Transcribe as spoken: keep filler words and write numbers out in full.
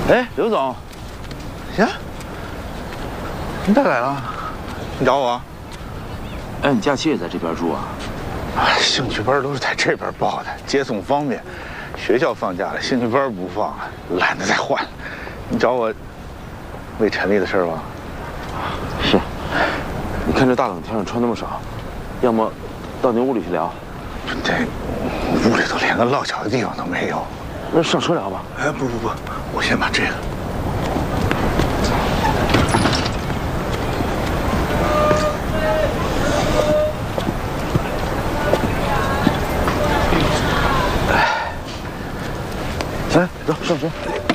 哎，刘总， 呀，你咋来了？你找我？ 哎，你假期也在这边住啊？ 哎，兴趣班都是在这边报的，接送方便。学校放假了，兴趣班不放了，懒得再换了。你找我为陈丽的事吧？ 是。你看这大冷天上穿那么少，要么到您屋里去聊。 这屋里头连个落脚的地方都没有。 那上车聊吧。 哎，不不不，我先把这个。哎，走，上车。